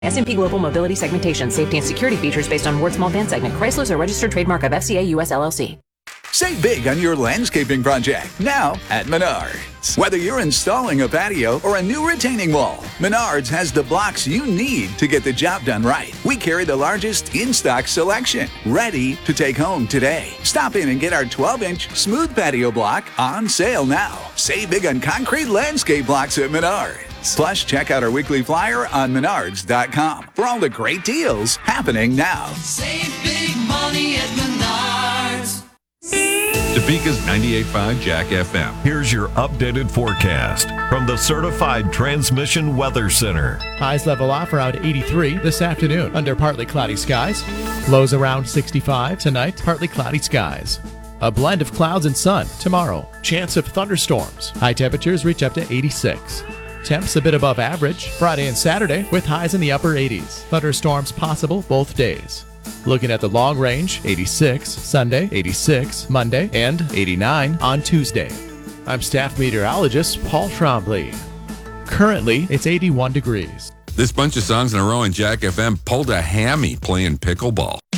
S&P Global Mobility Segmentation. Safety and security features based on Ward Small Van Segment. Chrysler is a registered trademark of FCA US LLC. Save big on your landscaping project now at Menards. Whether you're installing a patio or a new retaining wall, Menards has the blocks you need to get the job done right. We carry the largest in-stock selection, ready to take home today. Stop in and get our 12-inch smooth patio block on sale now. Save big on concrete landscape blocks at Menards. Plus, check out our weekly flyer on menards.com for all the great deals happening now. Save big money at Menards. Topeka's 98.5 Jack FM. Here's your updated forecast from the Certified Transmission Weather Center. Highs level off around 83 this afternoon under partly cloudy skies. Lows around 65 tonight, partly cloudy skies. A blend of clouds and sun tomorrow. Chance of thunderstorms. High temperatures reach up to 86. Temps a bit above average Friday and Saturday with highs in the upper 80s. Thunderstorms possible both days. Looking at the long range, 86 Sunday, 86 Monday, and 89 on Tuesday. I'm staff meteorologist Paul Trombley. Currently, it's 81 degrees. This bunch of songs in a row in Jack FM pulled a hammy playing pickleball.